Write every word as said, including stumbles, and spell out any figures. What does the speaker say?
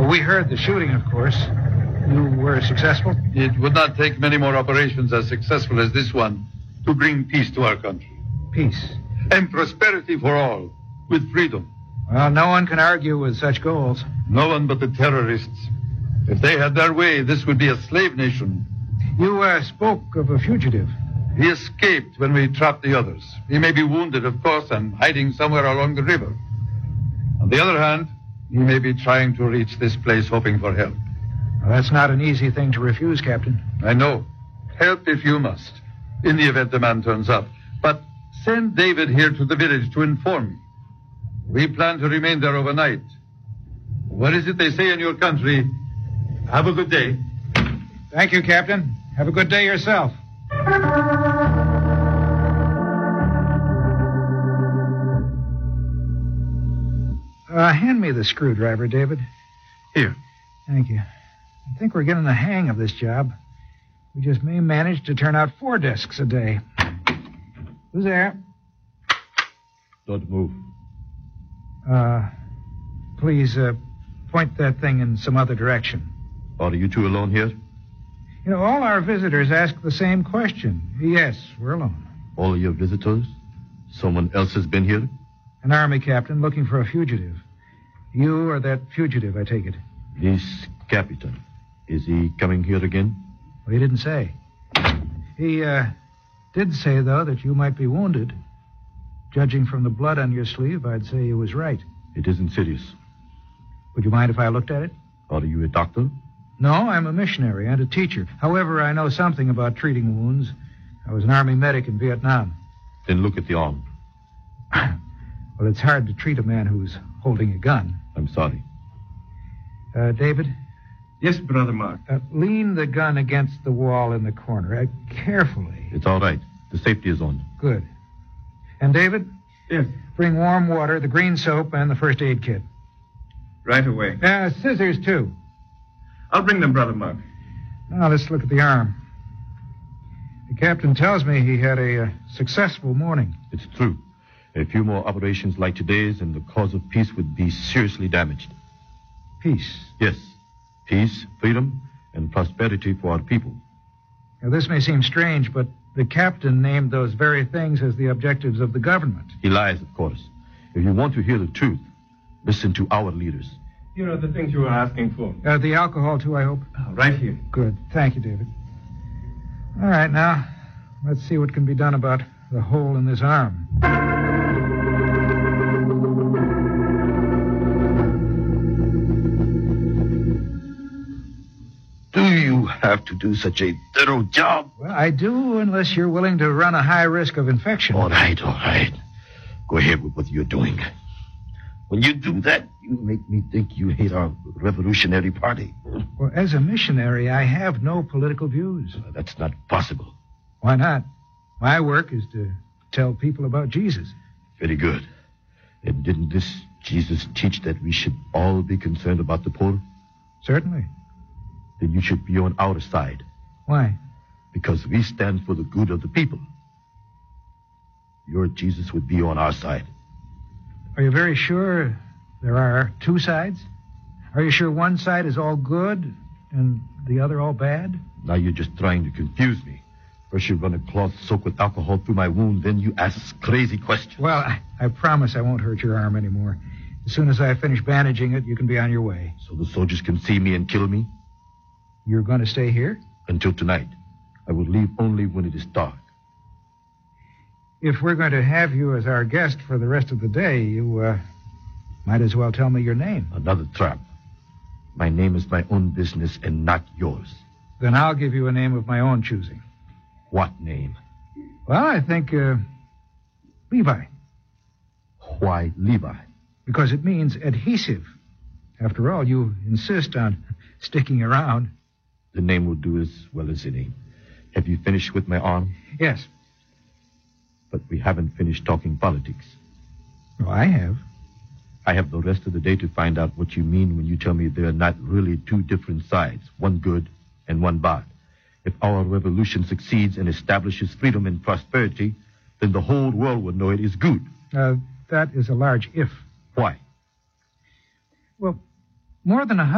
We heard the shooting, of course. You were successful? It would not take many more operations as successful as this one to bring peace to our country. Peace. And prosperity for all, with freedom. Well, no one can argue with such goals. No one but the terrorists. If they had their way, this would be a slave nation. You uh, spoke of a fugitive. He escaped when we trapped the others. He may be wounded, of course, and hiding somewhere along the river. On the other hand, he may be trying to reach this place hoping for help. Well, that's not an easy thing to refuse, Captain. I know. Help if you must, in the event the man turns up. But send David here to the village to inform me. We plan to remain there overnight. What is it they say in your country? Have a good day. Thank you, Captain. Have a good day yourself. Uh, hand me the screwdriver, David. Here. Thank you. I think we're getting the hang of this job. We just may manage to turn out four discs a day. Who's there? Don't move. Uh, please, uh, point that thing in some other direction. Are you two alone here? You know, all our visitors ask the same question. Yes, we're alone. All your visitors? Someone else has been here? An army captain looking for a fugitive. You are that fugitive, I take it. This Capitan. Is he coming here again? Well, he didn't say. He, uh, did say, though, that you might be wounded. Judging from the blood on your sleeve, I'd say he was right. It isn't serious. Would you mind if I looked at it? Are you a doctor? No, I'm a missionary and a teacher. However, I know something about treating wounds. I was an army medic in Vietnam. Then look at the arm. Well, it's hard to treat a man who's holding a gun. I'm sorry. Uh, David? Yes, Brother Mark. Uh, lean the gun against the wall in the corner. Uh, carefully. It's all right. The safety is on. Good. And David? Yes. Bring warm water, the green soap, and the first aid kit. Right away. Uh, scissors, too. I'll bring them, Brother Mark. Now, let's look at the arm. The captain tells me he had a uh, successful morning. It's true. A few more operations like today's, and the cause of peace would be seriously damaged. Peace? Yes. Peace, freedom, and prosperity for our people. Now, this may seem strange, but the captain named those very things as the objectives of the government. He lies, of course. If you want to hear the truth, listen to our leaders. Here are the things you were asking for. Uh, the alcohol, too, I hope? Uh, right here. Good. Thank you, David. All right, now, let's see what can be done about the hole in this arm. Do you have to do such a thorough job? Well, I do, unless you're willing to run a high risk of infection. All right, all right. Go ahead with what you're doing. When you do that, you make me think you hate our Revolutionary Party. Well, as a missionary, I have no political views. Uh, that's not possible. Why not? My work is to tell people about Jesus. Very good. And didn't this Jesus teach that we should all be concerned about the poor? Certainly. Then you should be on our side. Why? Because we stand for the good of the people. Your Jesus would be on our side. Are you very sure there are two sides? Are you sure one side is all good and the other all bad? Now you're just trying to confuse me. First you run a cloth soaked with alcohol through my wound, then you ask crazy questions. Well, I, I promise I won't hurt your arm anymore. As soon as I finish bandaging it, you can be on your way. So the soldiers can see me and kill me? You're going to stay here? Until tonight. I will leave only when it is dark. If we're going to have you as our guest for the rest of the day, you uh, might as well tell me your name. Another trap. My name is my own business and not yours. Then I'll give you a name of my own choosing. What name? Well, I think uh, Levi. Why Levi? Because it means adhesive. After all, you insist on sticking around. The name will do as well as any. Have you finished with my arm? Yes. But we haven't finished talking politics. Oh, I have. I have the rest of the day to find out what you mean when you tell me there are not really two different sides, one good and one bad. If our revolution succeeds and establishes freedom and prosperity, then the whole world will know it is good. Uh, that is a large if. Why? Well, more than a